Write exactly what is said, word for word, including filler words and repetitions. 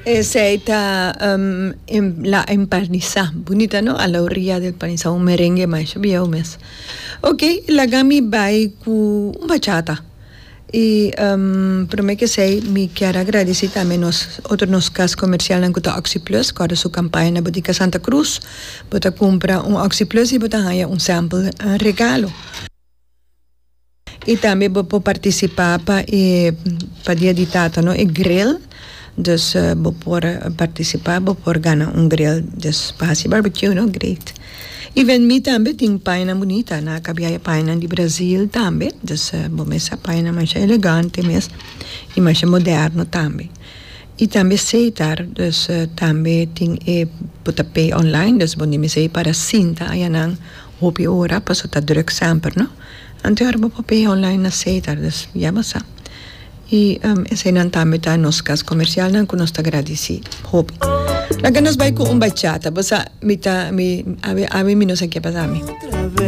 Esa está um, en la empanizada, bonita, ¿no? A la orilla del panizado, un merengue más, bien un mes. Ok, la gami vai con un bachata. Y um, pero me que sei, me quiero agradecer también nos otros nos cas comercial en cuanto a Oxy Plus, cuando su campaña na Botica Santa Cruz, bota compra un Oxy Plus y bota haya un sample uh, regalo. E também vou participar para para dia de tata, no? E grill, dus uh, vou poder participar, vou poder ganhar um grill, dus para fazer barbecue, no? Great. E vem me também tem paina bonita, na cabia paina de Brasil também, dus uh, vou mesa paina mais elegante mesmo e mais moderno também. E também aceitar, dus uh, também tem e pay online, dus vou me sei para cinta, aí não hopi ora, passo tá druk sempre, no? Anterior vou pay online na aceitar, dus já basta. E um, esse não também tá nos cas comercial, não que nós tá agradeci, hopi. Lá que nós vai com um bachata, basta me tá me ave ave me não sei que passa a mim.